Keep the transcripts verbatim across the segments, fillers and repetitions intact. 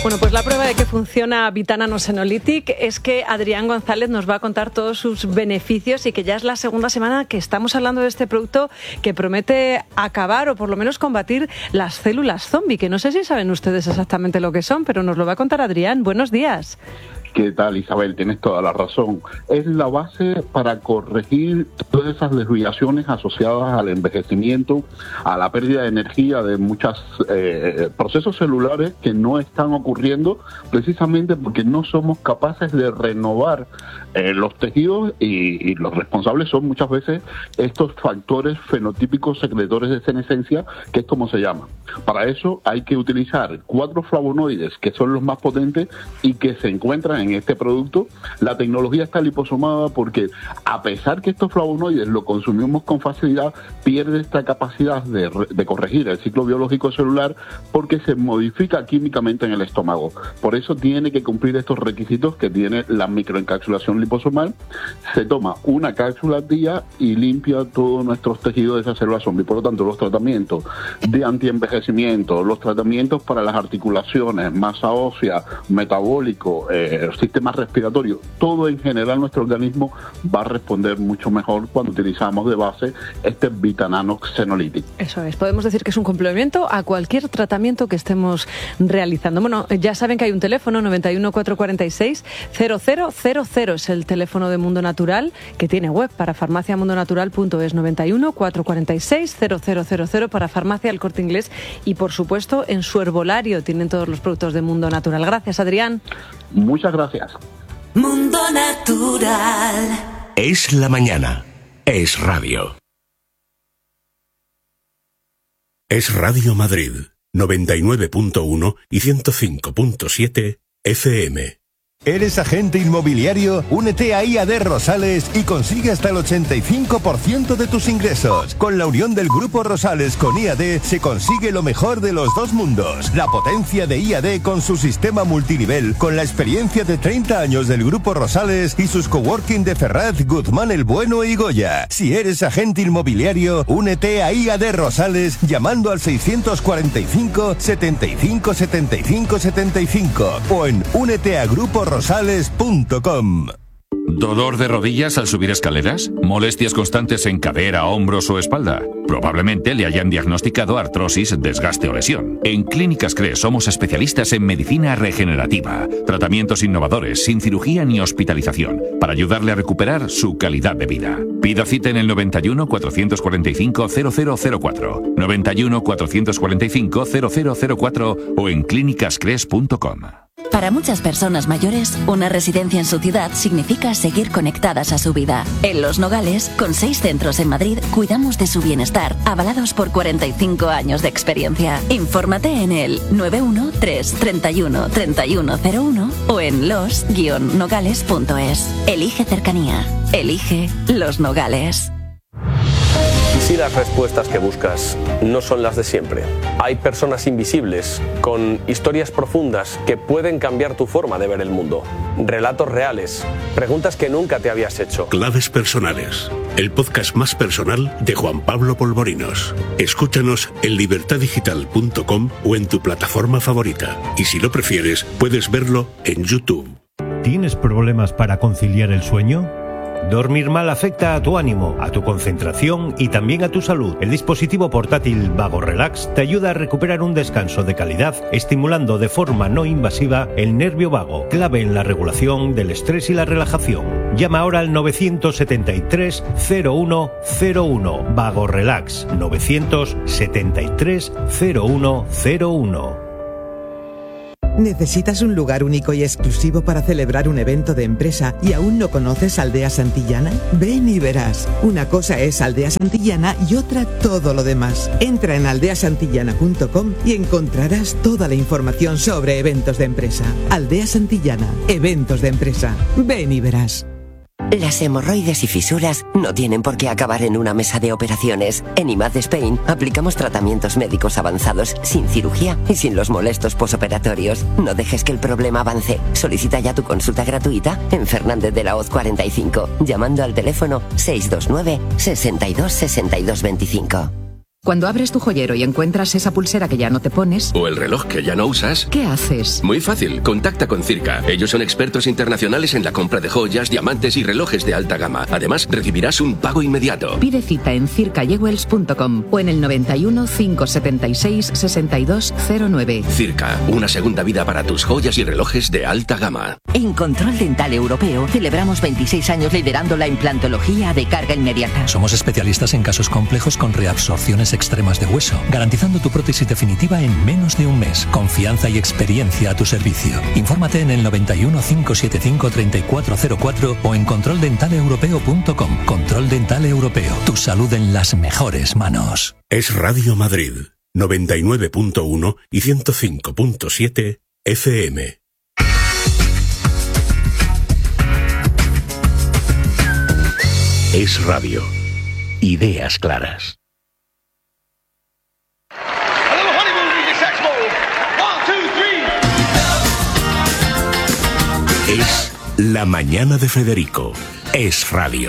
Bueno, pues la prueba de que funciona Vitana Senolytic es que Adrián González nos va a contar todos sus beneficios y que ya es la segunda semana que estamos hablando de este producto que promete acabar o por lo menos combatir las células zombie, que no sé si saben ustedes exactamente lo que son, pero nos lo va a contar Adrián. Buenos días. ¿Qué tal, Isabel? Tienes toda la razón. Es la base para corregir todas esas desviaciones asociadas al envejecimiento, a la pérdida de energía de muchos eh, procesos celulares que no están ocurriendo precisamente porque no somos capaces de renovar eh, los tejidos y, y los responsables son muchas veces estos factores fenotípicos secretores de senescencia, que es como se llama. Para eso hay que utilizar cuatro flavonoides que son los más potentes y que se encuentran en este producto. La tecnología está liposomada porque a pesar que estos flavonoides lo consumimos con facilidad, pierde esta capacidad de, de corregir el ciclo biológico celular porque se modifica químicamente en el estómago. Por eso tiene que cumplir estos requisitos que tiene la microencapsulación liposomal. Se toma una cápsula al día y limpia todos nuestros tejidos de esas células zombie. Por lo tanto, los tratamientos de antienvejecimiento, los tratamientos para las articulaciones, masa ósea, metabólico, eh, sistema respiratorio, todo en general nuestro organismo va a responder mucho mejor cuando utilizamos de base este Vitana Senolytic. Eso es, podemos decir que es un complemento a cualquier tratamiento que estemos realizando. Bueno, ya saben que hay un teléfono, noventa y uno, cuatrocientos cuarenta y seis, cero cero cero cero, es el teléfono de Mundo Natural, que tiene web para farmacia mundo natural punto es, noventa y uno, cuatrocientos cuarenta y seis, cero cero cero cero para Farmacia El Corte Inglés y por supuesto en su herbolario tienen todos los productos de Mundo Natural. Gracias, Adrián. Muchas gracias. Mundo Natural. Es la mañana. Es radio. Es Radio Madrid, noventa y nueve punto uno y ciento cinco punto siete F M. ¿Eres agente inmobiliario? Únete a I A D Rosales y consigue hasta el ochenta y cinco por ciento de tus ingresos. Con la unión del Grupo Rosales con I A D se consigue lo mejor de los dos mundos. La potencia de I A D con su sistema multinivel, con la experiencia de treinta años del Grupo Rosales y sus coworking de Ferraz, Guzmán el Bueno y Goya. Si eres agente inmobiliario, únete a I A D Rosales llamando al seiscientos cuarenta y cinco, setenta y cinco, setenta y cinco, setenta y cinco o en únete a grupo rosales punto com. ¿Dolor de rodillas al subir escaleras? ¿Molestias constantes en cadera, hombros o espalda? Probablemente le hayan diagnosticado artrosis, desgaste o lesión. En Clínicas Cres somos especialistas en medicina regenerativa, tratamientos innovadores, sin cirugía ni hospitalización, para ayudarle a recuperar su calidad de vida. Pida cita en el noventa y uno, cuatrocientos cuarenta y cinco, cero cero cero cuatro, noventa y uno, cuatrocientos cuarenta y cinco, cero cero cero cuatro o en clínicas cres punto com. Para muchas personas mayores, una residencia en su ciudad significa seguir conectadas a su vida. En Los Nogales, con seis centros en Madrid, cuidamos de su bienestar, avalados por cuarenta y cinco años de experiencia. Infórmate en el nueve uno tres, treinta y uno, treinta y uno cero uno o en los guion nogales punto es. Elige cercanía. Elige Los Nogales. ¿Y si las respuestas que buscas no son las de siempre? Hay personas invisibles, con historias profundas que pueden cambiar tu forma de ver el mundo. Relatos reales, preguntas que nunca te habías hecho. Claves personales, el podcast más personal de Juan Pablo Polvorinos. Escúchanos en libertad digital punto com o en tu plataforma favorita. Y si lo prefieres, puedes verlo en YouTube. ¿Tienes problemas para conciliar el sueño? Dormir mal afecta a tu ánimo, a tu concentración y también a tu salud. El dispositivo portátil Vago Relax te ayuda a recuperar un descanso de calidad, estimulando de forma no invasiva el nervio vago, clave en la regulación del estrés y la relajación. Llama ahora al novecientos setenta y tres, cero uno cero uno. Vago Relax, novecientos setenta y tres, cero uno cero uno. ¿Necesitas un lugar único y exclusivo para celebrar un evento de empresa y aún no conoces Aldea Santillana? Ven y verás. Una cosa es Aldea Santillana y otra todo lo demás. Entra en aldea santillana punto com y encontrarás toda la información sobre eventos de empresa. Aldea Santillana, eventos de empresa. Ven y verás. Las hemorroides y fisuras no tienen por qué acabar en una mesa de operaciones. En I M A D Spain aplicamos tratamientos médicos avanzados sin cirugía y sin los molestos posoperatorios. No dejes que el problema avance. Solicita ya tu consulta gratuita en Fernández de la Hoz cuarenta y cinco, llamando al teléfono seis dos nueve, sesenta y dos, sesenta y dos veinticinco. Cuando abres tu joyero y encuentras esa pulsera que ya no te pones... O el reloj que ya no usas... ¿Qué haces? Muy fácil, contacta con Circa. Ellos son expertos internacionales en la compra de joyas, diamantes y relojes de alta gama. Además, recibirás un pago inmediato. Pide cita en circa jewels punto com o en el noventa y uno, cinco setenta y seis, sesenta y dos cero nueve. Circa, una segunda vida para tus joyas y relojes de alta gama. En Control Dental Europeo celebramos veintiséis años liderando la implantología de carga inmediata. Somos especialistas en casos complejos con reabsorciones extremas de hueso, garantizando tu prótesis definitiva en menos de un mes. Confianza y experiencia a tu servicio. Infórmate en el noventa y uno, cinco setenta y cinco, treinta y cuatro cero cuatro o en control dental europeo punto com. Control Dental Europeo. Tu salud en las mejores manos. Es Radio Madrid, noventa y nueve punto uno y ciento cinco punto siete F M. Es Radio. Ideas claras. Es La Mañana de Federico. Es Radio.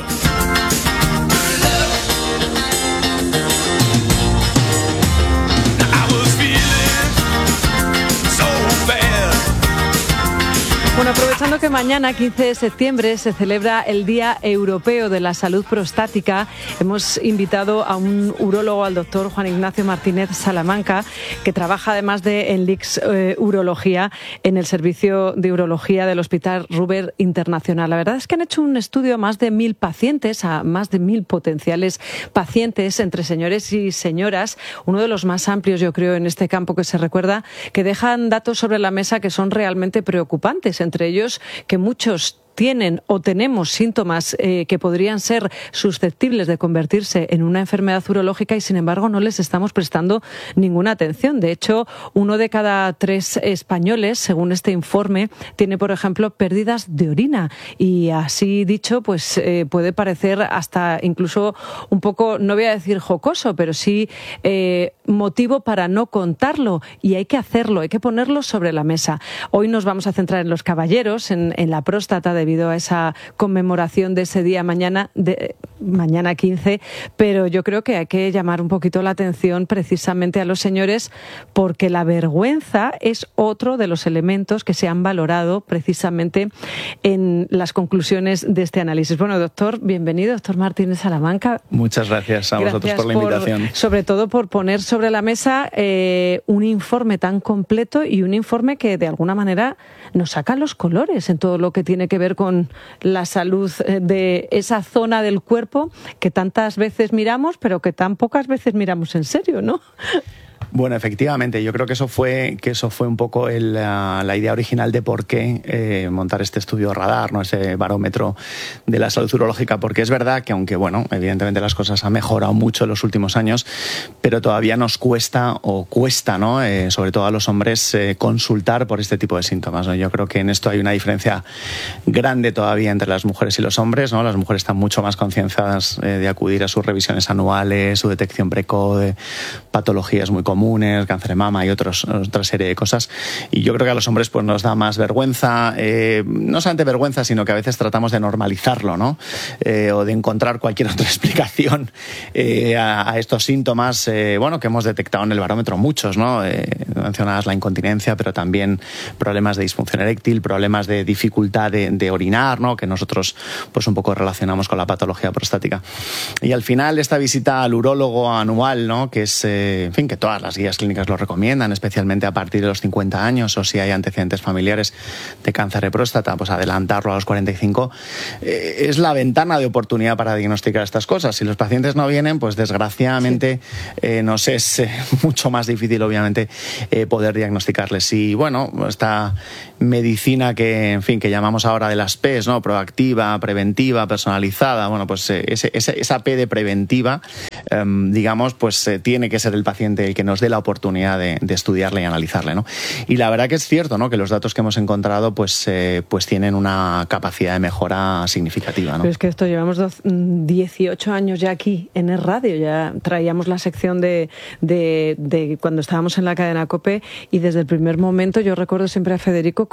Bueno, aprovechando que mañana, quince de septiembre, se celebra el Día Europeo de la Salud Prostática, hemos invitado a un urólogo, al doctor Juan Ignacio Martínez Salamanca, que trabaja además de en L I C S eh, Urología, en el servicio de urología del Hospital Ruber Internacional. La verdad es que han hecho un estudio a más de mil pacientes, a más de mil potenciales pacientes, entre señores y señoras, uno de los más amplios, yo creo, en este campo que se recuerda, que dejan datos sobre la mesa que son realmente preocupantes. Entre ellos que muchos tienen o tenemos síntomas eh, que podrían ser susceptibles de convertirse en una enfermedad urológica y, sin embargo, no les estamos prestando ninguna atención. De hecho, uno de cada tres españoles, según este informe, tiene, por ejemplo, pérdidas de orina. Y así dicho, pues eh, puede parecer hasta incluso un poco, no voy a decir jocoso, pero sí eh, motivo para no contarlo. Y hay que hacerlo, hay que ponerlo sobre la mesa. Hoy nos vamos a centrar en los caballeros, en, en la próstata, de debido a esa conmemoración de ese día mañana, de, mañana quince, pero yo creo que hay que llamar un poquito la atención precisamente a los señores, porque la vergüenza es otro de los elementos que se han valorado precisamente en las conclusiones de este análisis. Bueno, doctor, bienvenido, doctor Martínez Salamanca. Muchas gracias a gracias vosotros por la invitación. Por, sobre todo por poner sobre la mesa eh, un informe tan completo y un informe que de alguna manera nos saca los colores en todo lo que tiene que ver con la salud de esa zona del cuerpo que tantas veces miramos, pero que tan pocas veces miramos en serio, ¿no? Bueno, efectivamente, yo creo que eso fue que eso fue un poco el, la, la idea original de por qué eh, montar este estudio radar, ¿no? Ese barómetro de la salud urológica, porque es verdad que aunque, bueno, evidentemente las cosas han mejorado mucho en los últimos años, pero todavía nos cuesta o cuesta, ¿no? Eh, sobre todo a los hombres eh, consultar por este tipo de síntomas, ¿no? Yo creo que en esto hay una diferencia grande todavía entre las mujeres y los hombres, ¿no? Las mujeres están mucho más concienciadas eh, de acudir a sus revisiones anuales, su detección precoz de patologías muy comunes, cáncer de mama y otros, otra serie de cosas. Y yo creo que a los hombres pues nos da más vergüenza, eh, no solamente vergüenza, sino que a veces tratamos de normalizarlo, ¿no? Eh, o de encontrar cualquier otra explicación eh, a, a estos síntomas, eh, bueno, que hemos detectado en el barómetro muchos, ¿no? Eh, mencionadas la incontinencia, pero también problemas de disfunción eréctil, problemas de dificultad de, de orinar, ¿no? Que nosotros pues un poco relacionamos con la patología prostática. Y al final esta visita al urólogo anual, ¿no? Que es, eh, en fin, que todas las guías clínicas lo recomiendan, especialmente a partir de los cincuenta años o si hay antecedentes familiares de cáncer de próstata, pues adelantarlo a los cuarenta y cinco, eh, es la ventana de oportunidad para diagnosticar estas cosas. Si los pacientes no vienen, pues desgraciadamente eh, nos es eh, mucho más difícil, obviamente, eh, poder diagnosticarles. Y bueno, esta medicina que, en fin, que llamamos ahora de las P's, ¿no? Proactiva, preventiva, personalizada, bueno, pues eh, ese, ese, esa P de preventiva, eh, digamos, pues eh, tiene que ser el paciente el que nos dé la oportunidad de, de estudiarle y analizarle, ¿no? Y la verdad que es cierto, ¿no? Que los datos que hemos encontrado pues, eh, pues tienen una capacidad de mejora significativa, ¿no? Pero es que esto llevamos dieciocho años ya aquí en el radio, ya traíamos la sección de, de, de cuando estábamos en la cadena COPE y desde el primer momento yo recuerdo siempre a Federico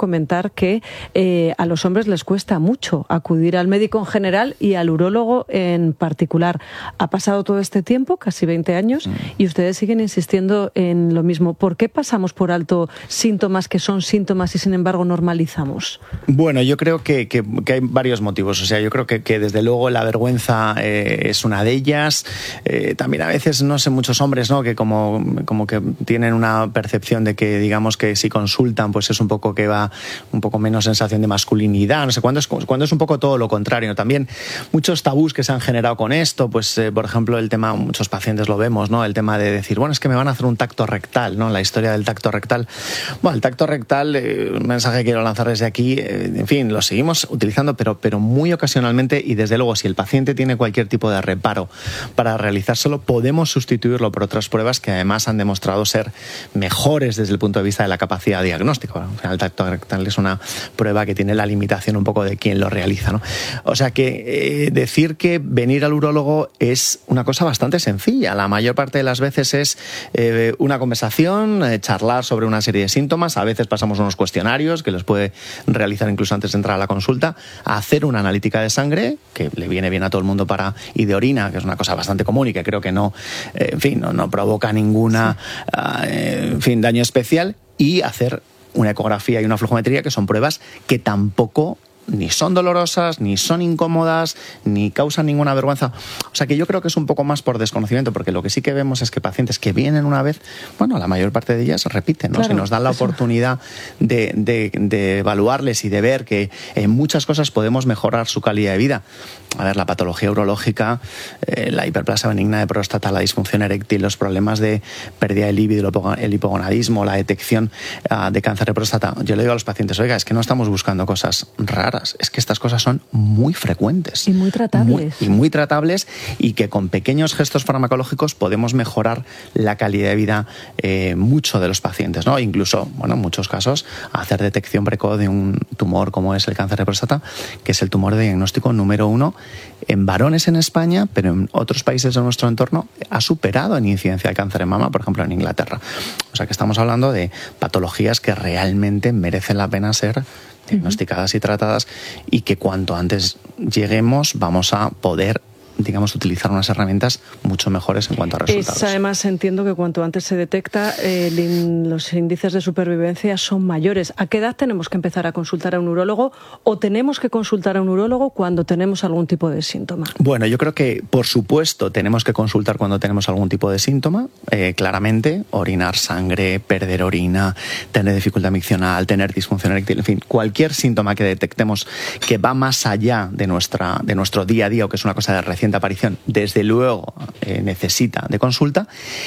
comentar que eh, a los hombres les cuesta mucho acudir al médico en general y al urólogo en particular. Ha pasado todo este tiempo, casi veinte años, mm. y ustedes siguen insistiendo en lo mismo. ¿Por qué pasamos por alto síntomas que son síntomas y sin embargo normalizamos? Bueno, yo creo que, que, que hay varios motivos. O sea, yo creo que, que desde luego la vergüenza eh, es una de ellas. Eh, también a veces, no sé, muchos hombres, ¿no?, que como, como que tienen una percepción de que, digamos, que si consultan, pues es un poco que va un poco menos sensación de masculinidad. No sé, cuando es, cuando es un poco todo lo contrario. También muchos tabús que se han generado con esto, pues eh, por ejemplo el tema, muchos pacientes lo vemos, ¿no?, el tema de decir, bueno, es que me van a hacer un tacto rectal, ¿no?, la historia del tacto rectal. Bueno, el tacto rectal, eh, un mensaje que quiero lanzar desde aquí, eh, en fin, lo seguimos utilizando, pero, pero muy ocasionalmente, y desde luego si el paciente tiene cualquier tipo de reparo para realizárselo, podemos sustituirlo por otras pruebas que además han demostrado ser mejores desde el punto de vista de la capacidad diagnóstica. Bueno, al final el tacto rectal es una prueba que tiene la limitación un poco de quién lo realiza, ¿no? O sea que eh, decir que venir al urólogo es una cosa bastante sencilla. La mayor parte de las veces es eh, una conversación, eh, charlar sobre una serie de síntomas. A veces pasamos unos cuestionarios que los puede realizar incluso antes de entrar a la consulta, a hacer una analítica de sangre, que le viene bien a todo el mundo, para, y de orina, que es una cosa bastante común y que creo que no, eh, en fin, no, no provoca ninguna, sí. uh, eh, en fin, daño especial, y hacer una ecografía y una flujometría, que son pruebas que tampoco ni son dolorosas, ni son incómodas, ni causan ninguna vergüenza. O sea que yo creo que es un poco más por desconocimiento, porque lo que sí que vemos es que pacientes que vienen una vez, bueno, la mayor parte de ellas repiten, ¿no? Claro, si nos dan la eso. oportunidad de, de, de evaluarles y de ver que en muchas cosas podemos mejorar su calidad de vida. A ver, la patología urológica, eh, la hiperplasia benigna de próstata, la disfunción eréctil, los problemas de pérdida de líbido, el hipogonadismo, la detección uh, de cáncer de próstata. Yo le digo a los pacientes, oiga, es que no estamos buscando cosas raras, es que estas cosas son muy frecuentes. Y muy tratables. Muy, y muy tratables, y que con pequeños gestos farmacológicos podemos mejorar la calidad de vida eh, mucho de los pacientes, ¿no? Incluso, bueno, en muchos casos, hacer detección precoz de un tumor como es el cáncer de próstata, que es el tumor de diagnóstico número uno en varones en España, pero en otros países de nuestro entorno ha superado en incidencia de cáncer de mama, por ejemplo en Inglaterra. O sea que estamos hablando de patologías que realmente merecen la pena ser diagnosticadas y tratadas, y que cuanto antes lleguemos vamos a poder, digamos, utilizar unas herramientas mucho mejores en cuanto a resultados. Es, además, entiendo que cuanto antes se detecta, eh, in, los índices de supervivencia son mayores. ¿A qué edad tenemos que empezar a consultar a un urólogo, o tenemos que consultar a un urólogo cuando tenemos algún tipo de síntoma? Bueno, yo creo que, por supuesto, tenemos que consultar cuando tenemos algún tipo de síntoma. Eh, claramente, orinar sangre, perder orina, tener dificultad miccional, tener disfunción eréctil, en fin, cualquier síntoma que detectemos que va más allá de, nuestra, de nuestro día a día, o que es una cosa de recién aparición, desde luego eh, necesita de consulta.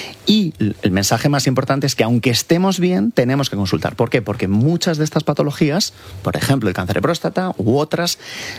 Y el mensaje más importante es que aunque estemos bien, tenemos que consultar. ¿Por qué? Porque muchas de estas patologías, por ejemplo el cáncer de próstata u otras,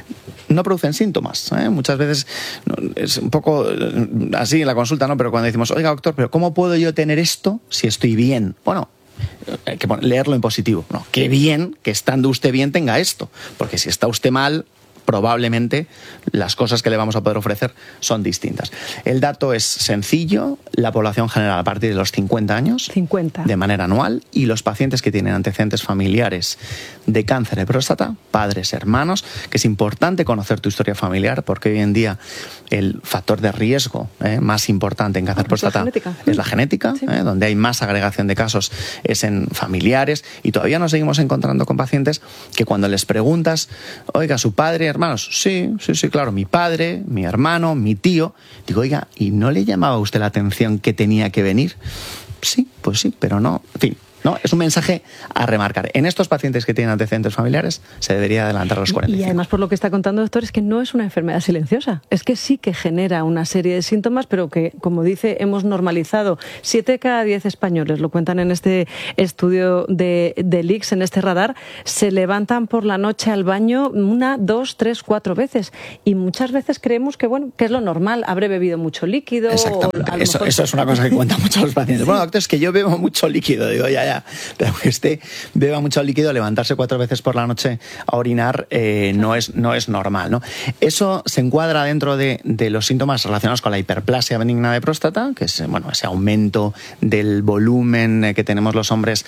no producen síntomas, ¿eh? Muchas veces es un poco así en la consulta, ¿no? Pero cuando decimos, oiga doctor, ¿pero cómo puedo yo tener esto si estoy bien? Bueno, hay que leerlo en positivo. No, qué bien que estando usted bien tenga esto, porque si está usted mal, probablemente las cosas que le vamos a poder ofrecer son distintas. El dato es sencillo: la población general a partir de los cincuenta años, cincuenta de manera anual, y los pacientes que tienen antecedentes familiares de cáncer de próstata, padres, hermanos, que es importante conocer tu historia familiar, porque hoy en día el factor de riesgo eh, más importante en cáncer de próstata es la genética, sí. eh, donde hay más agregación de casos es en familiares, y todavía nos seguimos encontrando con pacientes que cuando les preguntas, oiga, su padre, hermanos, sí, sí, sí, claro, mi padre, mi hermano, mi tío, digo, oiga, ¿y no le llamaba a usted la atención que tenía que venir? Sí, pues sí, pero no, en fin. ¿No? Es un mensaje a remarcar. En estos pacientes que tienen antecedentes familiares se debería adelantar a los cuarenta y cinco. Y además, por lo que está contando, doctor, es que no es una enfermedad silenciosa. Es que sí que genera una serie de síntomas, pero que, como dice, hemos normalizado. Siete de cada diez españoles, lo cuentan en este estudio de, de L I C S, en este radar, se levantan por la noche al baño una, dos, tres, cuatro veces. Y muchas veces creemos que, bueno, que es lo normal. Habré bebido mucho líquido. Exactamente. O a lo eso, mejor... eso es una cosa que cuentan muchos los pacientes. Sí. Bueno, doctor, es que yo bebo mucho líquido. Digo, ya, ya. Pero que esté beba mucho líquido, levantarse cuatro veces por la noche a orinar eh, no es no es normal, ¿no? Eso se encuadra dentro de, de los síntomas relacionados con la hiperplasia benigna de próstata, que es, bueno, ese aumento del volumen que tenemos los hombres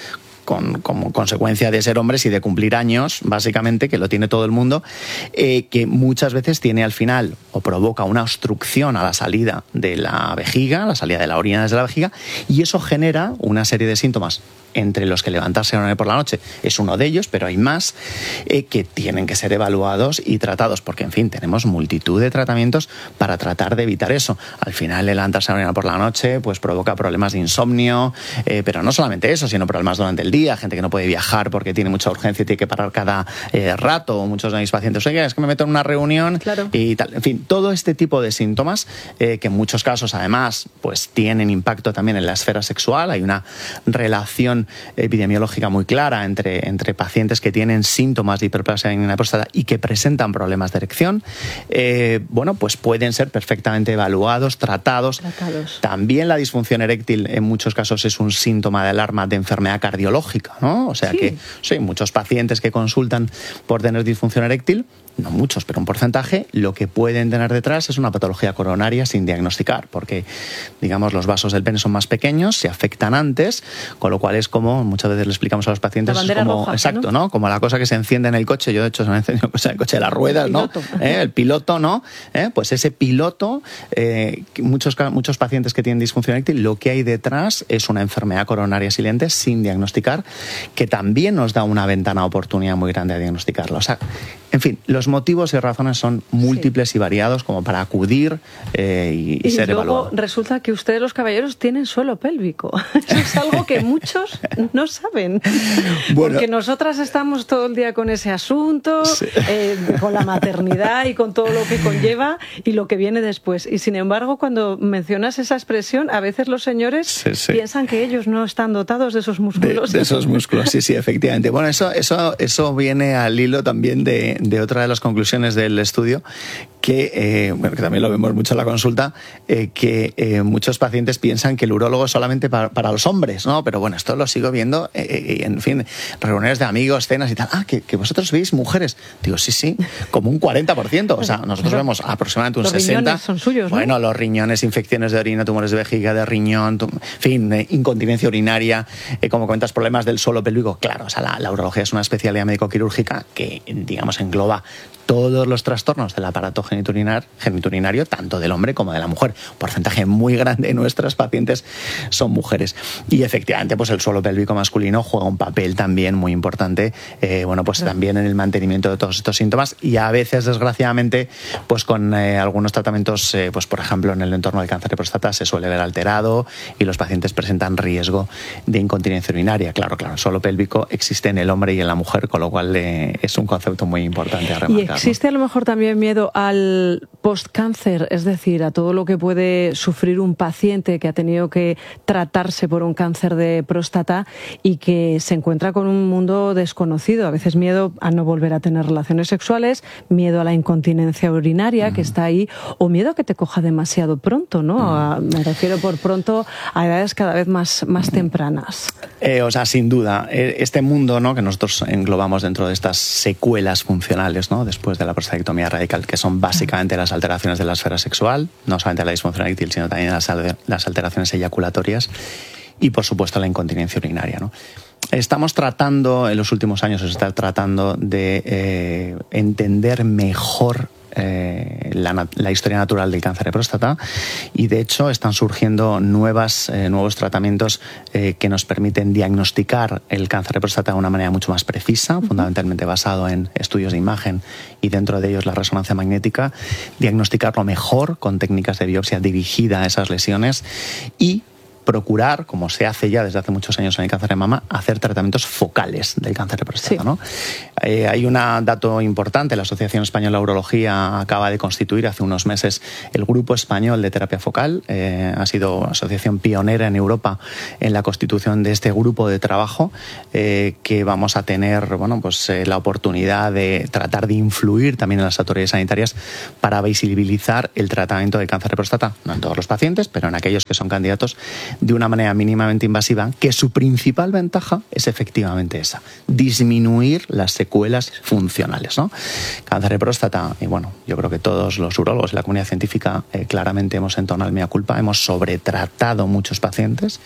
con, como consecuencia de ser hombres y de cumplir años, básicamente, que lo tiene todo el mundo, eh, que muchas veces tiene al final o provoca una obstrucción a la salida de la vejiga, la salida de la orina desde la vejiga, y eso genera una serie de síntomas, entre los que levantarse por la noche es uno de ellos, pero hay más eh, que tienen que ser evaluados y tratados, porque, en fin, tenemos multitud de tratamientos para tratar de evitar eso. Al final, levantarse por la noche pues provoca problemas de insomnio, eh, pero no solamente eso, sino problemas durante el día, gente que no puede viajar porque tiene mucha urgencia y tiene que parar cada eh, rato. Muchos de mis pacientes, oye, es que me meto en una reunión claro. y tal. En fin, todo este tipo de síntomas eh, que en muchos casos, además, pues tienen impacto también en la esfera sexual. Hay una relación epidemiológica muy clara entre, entre pacientes que tienen síntomas de hiperplasia benigna de próstata y que presentan problemas de erección, eh, bueno, pues pueden ser perfectamente evaluados, tratados. tratados. También la disfunción eréctil en muchos casos es un síntoma de alarma de enfermedad cardiológica, ¿no? O sea sí. que sí, muchos pacientes que consultan por tener disfunción eréctil, no muchos, pero un porcentaje, lo que pueden tener detrás es una patología coronaria sin diagnosticar, porque, digamos, los vasos del pene son más pequeños, se afectan antes, con lo cual es como, muchas veces le explicamos a los pacientes, la bandera como, roja, exacto, ¿no? ¿no? Como la cosa que se enciende en el coche, yo de hecho se me ha encendido cosa en el coche de las ruedas, el ¿no? ¿Eh? El piloto, ¿no? ¿Eh? Pues ese piloto, eh, muchos, muchos pacientes que tienen disfunción eréctil, lo que hay detrás es una enfermedad coronaria silente sin diagnosticar, que también nos da una ventana de oportunidad muy grande a diagnosticarlo. O sea, en fin, los motivos y razones son múltiples sí. y variados como para acudir eh, y, y, y ser luego evaluado. Resulta que ustedes, los caballeros, tienen suelo pélvico. Eso es algo que muchos no saben. Bueno, porque nosotras estamos todo el día con ese asunto, sí. eh, con la maternidad y con todo lo que conlleva y lo que viene después. Y sin embargo, cuando mencionas esa expresión, a veces los señores sí, sí. piensan que ellos no están dotados de esos músculos. De, de esos músculos, sí, sí, efectivamente. Bueno, eso, eso, eso viene al hilo también de, de otra de las conclusiones del estudio, que, eh, bueno, que también lo vemos mucho en la consulta, eh, que eh, muchos pacientes piensan que el urólogo es solamente para, para los hombres, ¿no? Pero bueno, esto lo sigo viendo, eh, en fin, reuniones de amigos, cenas y tal. Ah, que, que vosotros veis mujeres. Digo, sí, sí, como un cuarenta por ciento. O sea, nosotros Pero vemos aproximadamente un los sesenta por ciento. Riñones son suyos, ¿no? Bueno, los riñones, infecciones de orina, tumores de vejiga, de riñón, en fin, eh, incontinencia urinaria, eh, como comentas, problemas del suelo pélvico. Claro, o sea, la, la urología es una especialidad médico-quirúrgica que, digamos, engloba todos los trastornos del aparato geniturinar, geniturinario, tanto del hombre como de la mujer. Un porcentaje muy grande de nuestras pacientes son mujeres. Y efectivamente, pues el suelo pélvico masculino juega un papel también muy importante, eh, bueno, pues claro. también en el mantenimiento de todos estos síntomas y a veces, desgraciadamente, pues con eh, algunos tratamientos, eh, pues por ejemplo, en el entorno del cáncer de próstata se suele ver alterado y los pacientes presentan riesgo de incontinencia urinaria. Claro, claro, el suelo pélvico existe en el hombre y en la mujer, con lo cual eh, es un concepto muy importante a remarcar. ¿Existe a lo mejor también miedo al postcáncer? Es decir, a todo lo que puede sufrir un paciente que ha tenido que tratarse por un cáncer de próstata y que se encuentra con un mundo desconocido. A veces miedo a no volver a tener relaciones sexuales, miedo a la incontinencia urinaria mm. que está ahí, o miedo a que te coja demasiado pronto, ¿no? Mm. A, me refiero por pronto a edades cada vez más, más mm. tempranas. Eh, o sea, sin duda, este mundo, ¿no?, que nosotros englobamos dentro de estas secuelas funcionales, ¿no?, después de la prostatectomía radical, que son básicamente las alteraciones de la esfera sexual, no solamente la disfunción eréctil, sino también las, las alteraciones eyaculatorias y, por supuesto, la incontinencia urinaria, ¿no? Estamos tratando, en los últimos años, se está tratando de eh, entender mejor Eh, la, la historia natural del cáncer de próstata y de hecho están surgiendo nuevas, eh, nuevos tratamientos eh, que nos permiten diagnosticar el cáncer de próstata de una manera mucho más precisa, uh-huh. fundamentalmente basado en estudios de imagen y dentro de ellos la resonancia magnética, diagnosticarlo mejor con técnicas de biopsia dirigida a esas lesiones y procurar, como se hace ya desde hace muchos años en el cáncer de mama, hacer tratamientos focales del cáncer de próstata, sí. ¿no? Eh, hay un dato importante, la Asociación Española de Urología acaba de constituir hace unos meses el Grupo Español de Terapia Focal, eh, ha sido asociación pionera en Europa en la constitución de este grupo de trabajo, eh, que vamos a tener, bueno, pues eh, la oportunidad de tratar de influir también en las autoridades sanitarias para visibilizar el tratamiento del cáncer de próstata, no en todos los pacientes, pero en aquellos que son candidatos, de una manera mínimamente invasiva, que su principal ventaja es efectivamente esa, disminuir las secuelas funcionales, ¿no? Cáncer de próstata, y bueno, yo creo que todos los urólogos y la comunidad científica eh, claramente hemos entonado el mea culpa, hemos sobretratado muchos pacientes,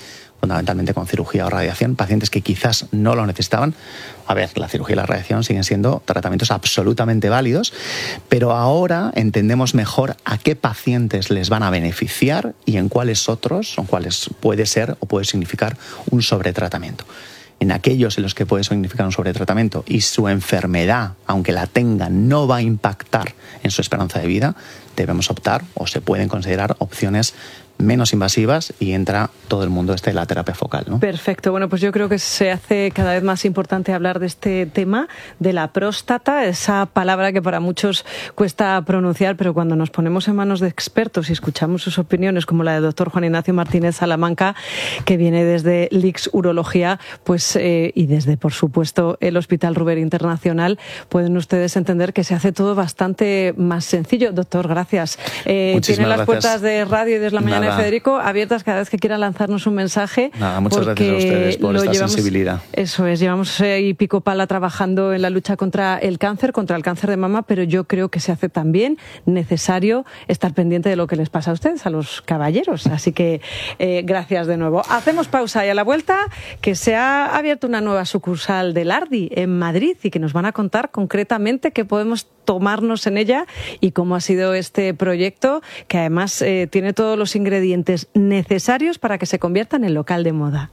fundamentalmente con cirugía o radiación, pacientes que quizás no lo necesitaban. A ver, la cirugía y la radiación siguen siendo tratamientos absolutamente válidos, pero ahora entendemos mejor a qué pacientes les van a beneficiar y en cuáles otros, o cuáles puede ser o puede significar un sobretratamiento. En aquellos en los que puede significar un sobretratamiento y su enfermedad, aunque la tenga, no va a impactar en su esperanza de vida, debemos optar o se pueden considerar opciones menos invasivas y entra todo el mundo este de la terapia focal, ¿no? Perfecto. Bueno, pues yo creo que se hace cada vez más importante hablar de este tema, de la próstata, esa palabra que para muchos cuesta pronunciar, pero cuando nos ponemos en manos de expertos y escuchamos sus opiniones, como la del doctor Juan Ignacio Martínez Salamanca, que viene desde L I C S Urología, pues eh, y desde, por supuesto, el Hospital Ruber Internacional, pueden ustedes entender que se hace todo bastante más sencillo. Doctor, gracias. Eh, tienen las gracias. Puertas de Radio y desde la mañana de Federico abiertas cada vez que quieran lanzarnos un mensaje. Nada, muchas gracias a ustedes por esta llevamos, sensibilidad. Eso es, llevamos ahí pico pala trabajando en la lucha contra el cáncer, contra el cáncer de mama, pero yo creo que se hace también necesario estar pendiente de lo que les pasa a ustedes, a los caballeros. Así que eh, gracias de nuevo. Hacemos pausa y a la vuelta que se ha abierto una nueva sucursal del Ardi en Madrid y que nos van a contar concretamente qué podemos tomarnos en ella y cómo ha sido este proyecto, que además eh, tiene todos los ingredientes necesarios para que se convierta en el local de moda.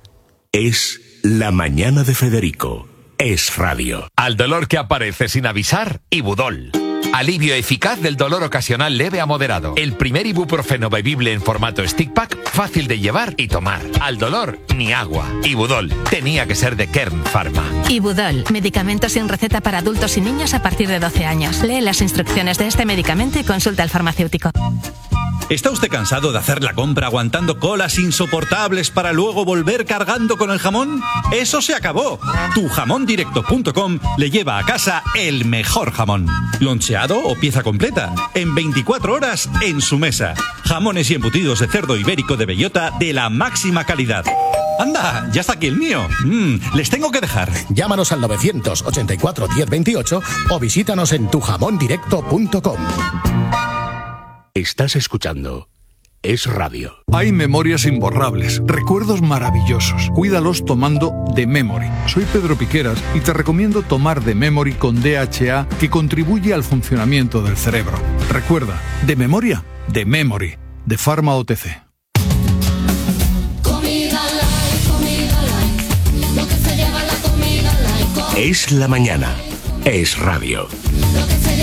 Es La Mañana de Federico. Es radio. Al dolor que aparece sin avisar, Ibudol. Alivio eficaz del dolor ocasional leve a moderado. El primer ibuprofeno bebible en formato stick pack, fácil de llevar y tomar. Al dolor, ni agua. Ibudol. Tenía que ser de Kern Pharma. Ibudol. Medicamento sin receta para adultos y niños a partir de doce años. Lee las instrucciones de este medicamento y consulta al farmacéutico. ¿Está usted cansado de hacer la compra aguantando colas insoportables para luego volver cargando con el jamón? ¡Eso se acabó! tu jamón directo punto com le lleva a casa el mejor jamón. Loncheado o pieza completa. En veinticuatro horas en su mesa. Jamones y embutidos de cerdo ibérico de bellota de la máxima calidad. ¡Anda! ¡Ya está aquí el mío! Mm, les tengo que dejar. Llámanos al novecientos ochenta y cuatro diez veintiocho o visítanos en tu jamón directo punto com. Estás escuchando Es Radio. Hay memorias imborrables, recuerdos maravillosos. Cuídalos tomando The Memory. Soy Pedro Piqueras y te recomiendo tomar The Memory con D H A, que contribuye al funcionamiento del cerebro. Recuerda, de memoria, The Memory, de Pharma O T C. Es la mañana. Es radio.